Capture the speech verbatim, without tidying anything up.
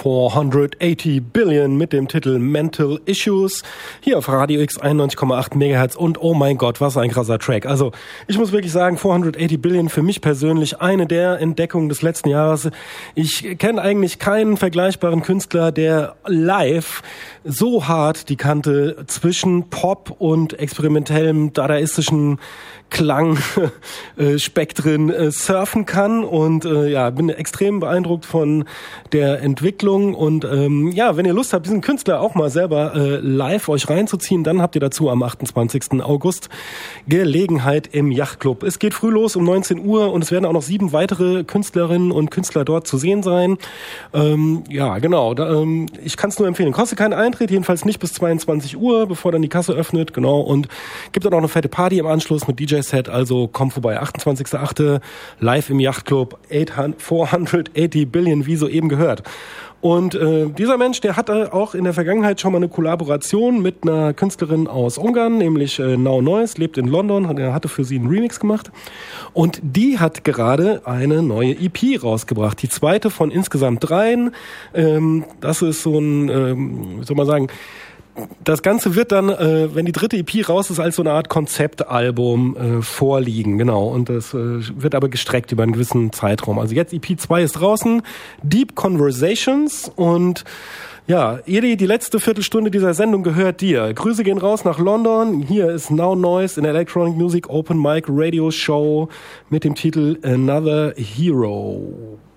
vierhundertachtzig Billion mit dem Titel Mental Issues hier auf Radio X einundneunzig Komma acht Megahertz und oh mein Gott, was ein krasser Track. Also ich muss wirklich sagen, vierhundertachtzig Billion für mich persönlich eine der Entdeckungen des letzten Jahres. Ich kenne eigentlich keinen vergleichbaren Künstler, der live so hart die Kante zwischen Pop und experimentellem, dadaistischen Klangspektren äh, surfen kann und äh, ja, bin extrem beeindruckt von der Entwicklung und ähm, ja, wenn ihr Lust habt, diesen Künstler auch mal selber äh, live euch reinzuziehen, dann habt ihr dazu am achtundzwanzigsten August Gelegenheit im Yachtclub. Es geht früh los um neunzehn Uhr und es werden auch noch sieben weitere Künstlerinnen und Künstler dort zu sehen sein. Ähm, ja, genau, da, ähm, ich kann es nur empfehlen. Kostet keinen Eintritt, jedenfalls nicht bis zweiundzwanzig Uhr, bevor dann die Kasse öffnet, genau, und gibt auch noch eine fette Party im Anschluss mit D J-Set, also komm vorbei, achtundzwanzigster achte live im Yachtclub, vierhundertachtzig Billion, wie soeben gehört. Und äh, dieser Mensch, der hatte auch in der Vergangenheit schon mal eine Kollaboration mit einer Künstlerin aus Ungarn, nämlich äh, Now Noise, lebt in London, er hatte für sie einen Remix gemacht. Und die hat gerade eine neue E P rausgebracht, die zweite von insgesamt dreien. Ähm, das ist so ein, ähm, wie soll man sagen, das Ganze wird dann, äh, wenn die dritte E P raus ist, als so eine Art Konzeptalbum äh, vorliegen, genau. Und das äh, wird aber gestreckt über einen gewissen Zeitraum. Also jetzt E P zwei ist draußen, Deep Conversations, und ja, Edi, die letzte Viertelstunde dieser Sendung gehört dir. Grüße gehen raus nach London. Hier ist Now Noise in der Electronic Music Open Mic Radio Show mit dem Titel Another Hero.